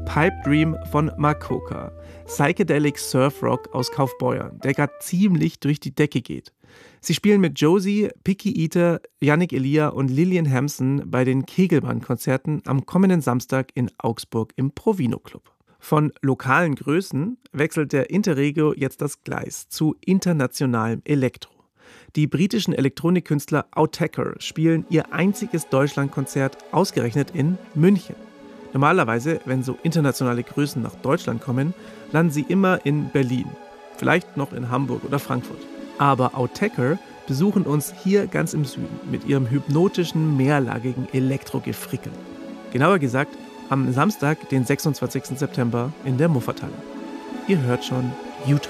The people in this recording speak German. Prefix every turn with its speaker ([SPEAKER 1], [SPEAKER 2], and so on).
[SPEAKER 1] Pipe Dream von Makoka. Psychedelic Surf Rock aus Kaufbeuern, der gerade ziemlich durch die Decke geht. Sie spielen mit Josie, Picky Eater, Yannick Elia und Lillian Hampson bei den Kegelbahn-Konzerten am kommenden Samstag in Augsburg im Provino Club. Von lokalen Größen wechselt der Interregio jetzt das Gleis zu internationalem Elektro. Die britischen Elektronikkünstler Autechre spielen ihr einziges Deutschlandkonzert ausgerechnet in München. Normalerweise, wenn so internationale Größen nach Deutschland kommen, landen sie immer in Berlin, vielleicht noch in Hamburg oder Frankfurt. Aber Autechre besuchen uns hier ganz im Süden mit ihrem hypnotischen, mehrlagigen Elektrogefrickel. Genauer gesagt, am Samstag, den 26. September in der Muffathalle. Ihr hört schon, Utah.